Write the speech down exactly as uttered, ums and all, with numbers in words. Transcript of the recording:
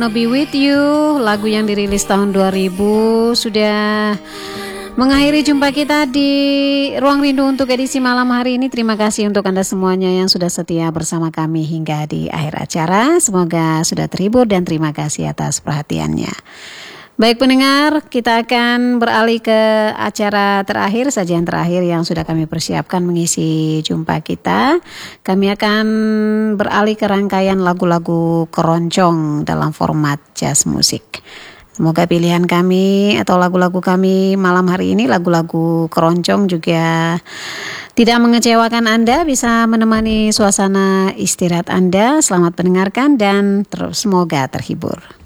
No Be With You, lagu yang dirilis tahun dua ribu, sudah mengakhiri jumpa kita di Ruang Rindu untuk edisi malam hari ini. Terima kasih untuk Anda semuanya yang sudah setia bersama kami hingga di akhir acara. Semoga sudah terhibur dan terima kasih atas perhatiannya. Baik pendengar, kita akan beralih ke acara terakhir, sajian terakhir yang sudah kami persiapkan mengisi jumpa kita. Kami akan beralih ke rangkaian lagu-lagu keroncong dalam format jazz musik. Semoga pilihan kami atau lagu-lagu kami malam hari ini, lagu-lagu keroncong juga tidak mengecewakan Anda, bisa menemani suasana istirahat Anda. Selamat mendengarkan dan terus semoga terhibur.